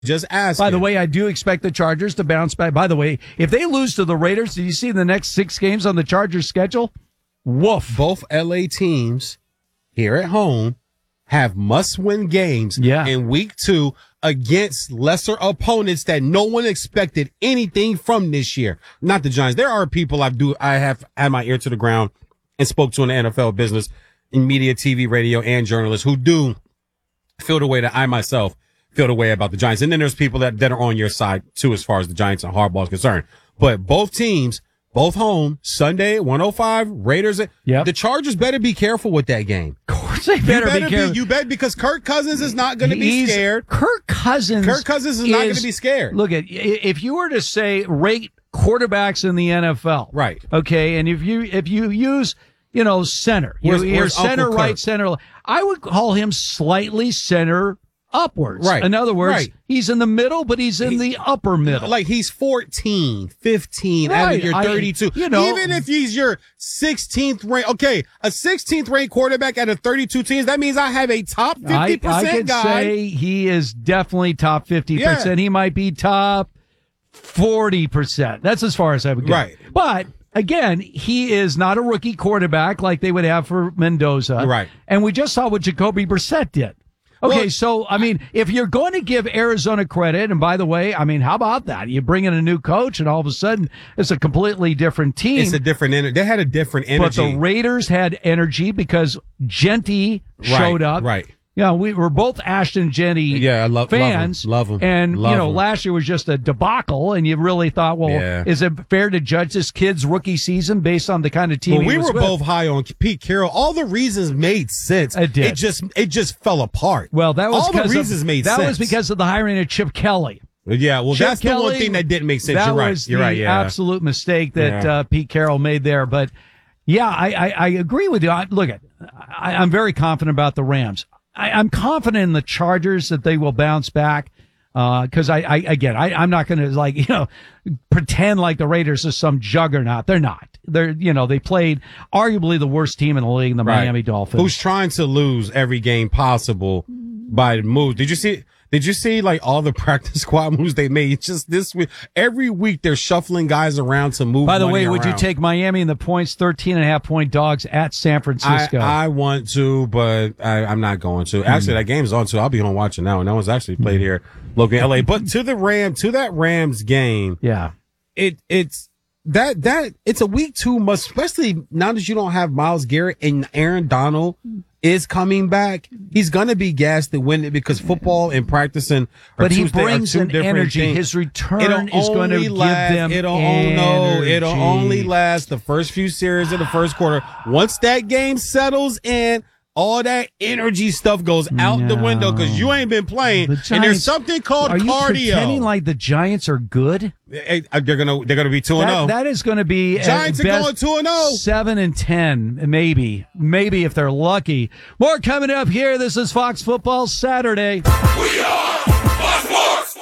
Just ask. By the way, I do expect the Chargers to bounce back. By the way, if they lose to the Raiders, do you see the next 6 games on the Chargers schedule? Woof. Both LA teams here at home have must-win games in week 2 against lesser opponents that no one expected anything from this year. Not the Giants. There are people I have had my ear to the ground and spoke to in the NFL business, in media, TV, radio, and journalists who do feel the way that I myself feel the way about the Giants. And then there's people that are on your side too, as far as the Giants and Harbaugh is concerned. But both teams, both home, Sunday at 105, Raiders. The Chargers better be careful with that game. Of course they better be careful. You bet, because Kirk Cousins is not going to be scared. Kirk Cousins is not going to be scared. Look, if you were to say rate quarterbacks in the NFL, right? Okay, and if you use center, you're center right, center. I would call him slightly center upwards. Right. In other words, he's in the middle, but he's in the upper middle. Like he's 14, 15 out of your 32. Even if he's your 16th ranked, a 16th ranked quarterback out of 32 teams, that means I have a top 50% I could guy. say he is definitely top 50%. Yeah. He might be top 40%. That's as far as I would go. Right. But again, he is not a rookie quarterback like they would have for Mendoza. Right. And we just saw what Jacoby Brissett did. Okay, so, if you're going to give Arizona credit, and by the way, how about that? You bring in a new coach, and all of a sudden, it's a completely different team. It's a different energy. They had a different energy. But the Raiders had energy because Genty showed up. Right. We were both Ashton Genty fans. Love him. And, last year was just a debacle, and you really thought, is it fair to judge this kid's rookie season based on the kind of team we were both high on Pete Carroll. All the reasons made sense. It did. It just fell apart. Well, that was all the reasons made sense. That was because of the hiring of Chip Kelly. Yeah, well, that's the one thing that didn't make sense. You're right. You're right. Yeah, absolute mistake that Pete Carroll made there. But I agree with you. I'm very confident about the Rams. I'm confident in the Chargers that they will bounce back. Cause I'm not going to pretend like the Raiders are some juggernaut. They're not. They played arguably the worst team in the league, the Miami Dolphins. Who's trying to lose every game possible by the move. Did you see like all the practice squad moves they made? It's just this week. Every week they're shuffling guys around to move. By the way, around. Would you take Miami in the points, 13.5-point dogs at San Francisco? I want to, but I'm not going to. Actually, that game's on too. I'll be home watching now. And that one's actually played here locally in LA. But to that Rams game. Yeah. It's a week 2 must, especially now that you don't have Myles Garrett and Aaron Donald is coming back. He's going to be gassed to win it because football and practicing are but he brings an energy. Things. His return is going to give them energy. It'll only last the first few series of the first quarter. Once that game settles in, all that energy stuff goes out the window because you ain't been playing. Giants, and there's something called cardio. Are you pretending like the Giants are good? They're gonna be 2-0. That is going to be Giants are going 2-0. 7-10, maybe if they're lucky. More coming up here. This is Fox Football Saturday. We are Fox Sports.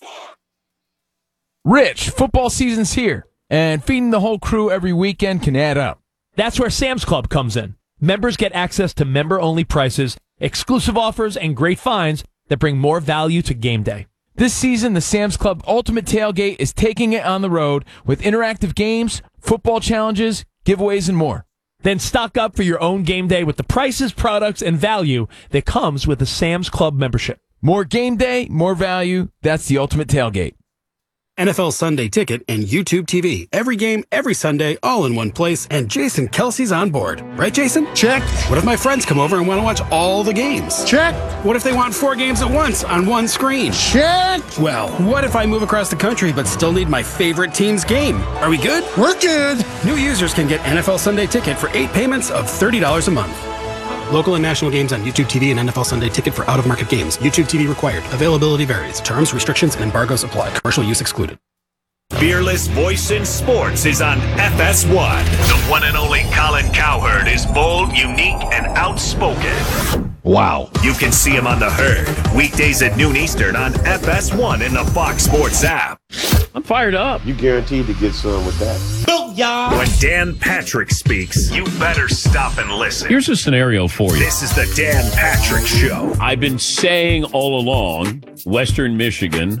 Rich, football season's here, and feeding the whole crew every weekend can add up. That's where Sam's Club comes in. Members get access to member-only prices, exclusive offers, and great finds that bring more value to game day. This season, the Sam's Club Ultimate Tailgate is taking it on the road with interactive games, football challenges, giveaways, and more. Then stock up for your own game day with the prices, products, and value that comes with a Sam's Club membership. More game day, more value. That's the Ultimate Tailgate. NFL Sunday Ticket and YouTube TV. Every game, every Sunday, all in one place. And Jason Kelsey's on board. Right, Jason? Check. What if my friends come over and want to watch all the games? Check. What if they want 4 games at once on one screen? Check. Well, what if I move across the country but still need my favorite team's game? Are we good? We're good. New users can get NFL Sunday Ticket for 8 payments of $30 a month. Local and national games on YouTube TV and NFL Sunday Ticket for out-of-market games. YouTube TV required. Availability varies. Terms, restrictions, and embargoes apply. Commercial use excluded. Fearless voice in sports is on FS1. The one and only Colin Cowherd is bold, unique, and outspoken. Wow. You can see him on The Herd. Weekdays at noon Eastern on FS1 in the Fox Sports app. I'm fired up. You guaranteed to get some with that. When Dan Patrick speaks, you better stop and listen. Here's a scenario for you. This is the Dan Patrick Show. I've been saying all along, Western Michigan